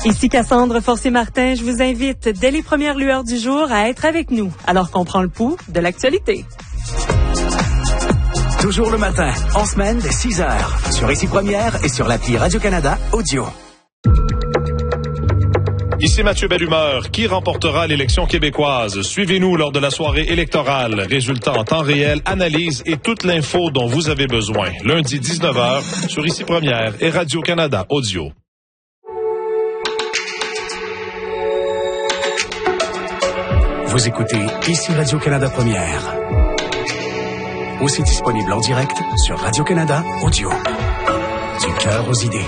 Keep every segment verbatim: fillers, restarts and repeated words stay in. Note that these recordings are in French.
Ici Cassandre Forcier-Martin, je vous invite dès les premières lueurs du jour à être avec nous, alors qu'on prend le pouls de l'actualité. Toujours le matin, en semaine dès six heures, sur Ici Première et sur l'appli Radio-Canada Audio. Ici Mathieu Bellumeur. Qui remportera l'élection québécoise? Suivez-nous lors de la soirée électorale. Résultats en temps réel, analyse et toute l'info dont vous avez besoin. Lundi dix-neuf heures sur Ici Première et Radio-Canada Audio. Vous écoutez Ici Radio-Canada Première. Aussi disponible en direct sur Radio-Canada Audio. Du cœur aux idées.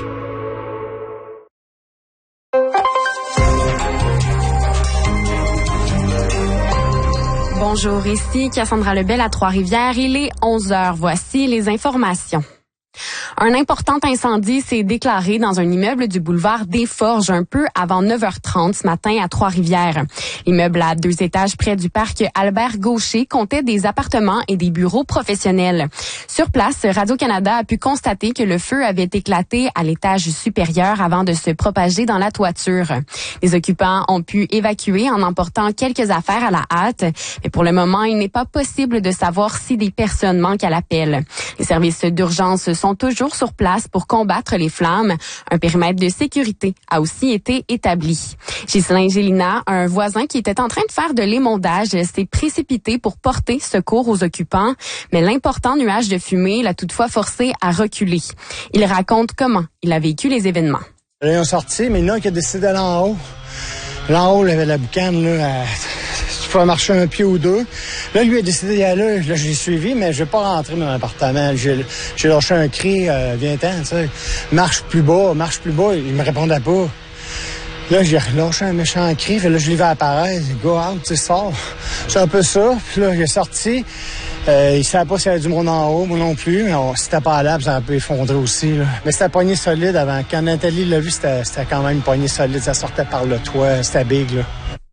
Bonjour, ici Cassandra Lebel à Trois-Rivières. Il est onze heures. Voici les informations. Un important incendie s'est déclaré dans un immeuble du boulevard des Forges un peu avant neuf heures trente ce matin à Trois-Rivières. L'immeuble à deux étages près du parc Albert Gaucher comptait des appartements et des bureaux professionnels. Sur place, Radio-Canada a pu constater que le feu avait éclaté à l'étage supérieur avant de se propager dans la toiture. Les occupants ont pu évacuer en emportant quelques affaires à la hâte, mais pour le moment, il n'est pas possible de savoir si des personnes manquent à l'appel. Les services d'urgence sont toujours sur place pour combattre les flammes. Un périmètre de sécurité a aussi été établi. Ghislain Gélina, un voisin qui était en train de faire de l'émondage, s'est précipité pour porter secours aux occupants, mais l'important nuage de fumée l'a toutefois forcé à reculer. Il raconte comment il a vécu les événements. Là, ils ont sorti, mais il y en a un qui a décidé d'aller en haut. Là, en haut, il y avait la boucane, là, à... tu pouvais marcher un pied ou deux. Là, lui a décidé d'y aller. Là, je l'ai suivi, mais je vais pas rentrer dans l'appartement. J'ai, j'ai lâché un cri, euh, viens-t'en, tu sais. Marche plus bas, marche plus bas. Il me répondait pas. Là, j'ai relâché un méchant cri. Fait là, je l'ai vu apparaître. Go out, tu sais, sors. C'est un peu ça. Puis là, il est sorti. Euh, il savait pas s'il y avait du monde en haut, moi non plus. Mais on, si c'était pas à l'arbre, ça aurait pu effondrer aussi, là. Mais c'était poignée solide avant. Quand Nathalie l'a vu, c'était, c'était quand même une poignée solide. Ça sortait par le toit. C'était big, là.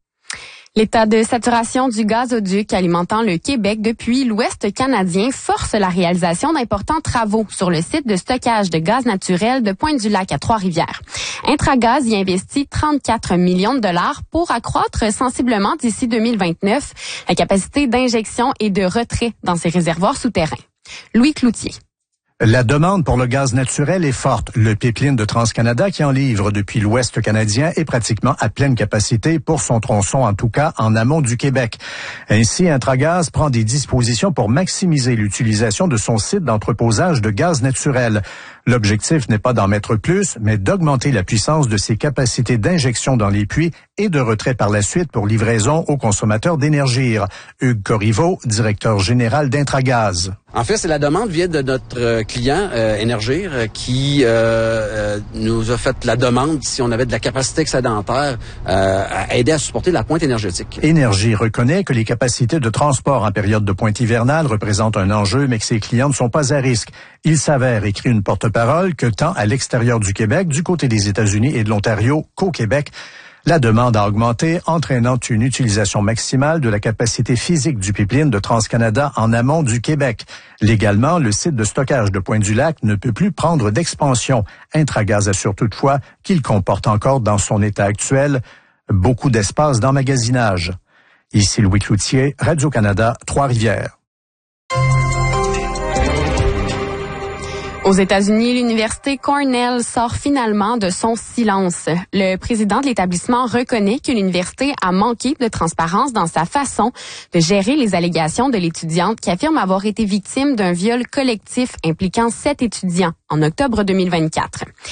L'état de saturation du gazoduc alimentant le Québec depuis l'Ouest canadien force la réalisation d'importants travaux sur le site de stockage de gaz naturel de Pointe-du-Lac à Trois-Rivières. Intragaz y investit trente-quatre millions de dollars pour accroître sensiblement d'ici deux mille vingt-neuf la capacité d'injection et de retrait dans ces réservoirs souterrains. Louis Cloutier. La demande pour le gaz naturel est forte. Le pipeline de TransCanada qui en livre depuis l'Ouest canadien est pratiquement à pleine capacité pour son tronçon, en tout cas en amont du Québec. Ainsi, Intragaz prend des dispositions pour maximiser l'utilisation de son site d'entreposage de gaz naturel. L'objectif n'est pas d'en mettre plus, mais d'augmenter la puissance de ses capacités d'injection dans les puits et de retrait par la suite pour livraison aux consommateurs d'Énergir. Hugues Corriveau, directeur général d'Intragaz. En fait, c'est la demande vient de notre client euh, Énergir euh, qui euh, euh, nous a fait la demande si on avait de la capacité excédentaire euh, à aider à supporter la pointe énergétique. Énergir reconnaît que les capacités de transport en période de pointe hivernale représentent un enjeu, mais que ses clients ne sont pas à risque. Il s'avère, écrit une porte-parole, que tant à l'extérieur du Québec, du côté des États-Unis et de l'Ontario qu'au Québec, la demande a augmenté, entraînant une utilisation maximale de la capacité physique du pipeline de TransCanada en amont du Québec. Légalement, le site de stockage de Pointe-du-Lac ne peut plus prendre d'expansion. Intragaz assure toutefois qu'il comporte encore dans son état actuel beaucoup d'espace d'emmagasinage. Ici Louis Cloutier, Radio-Canada, Trois-Rivières. Aux États-Unis, l'université Cornell sort finalement de son silence. Le président de l'établissement reconnaît que l'université a manqué de transparence dans sa façon de gérer les allégations de l'étudiante qui affirme avoir été victime d'un viol collectif impliquant sept étudiants en octobre deux mille vingt-quatre.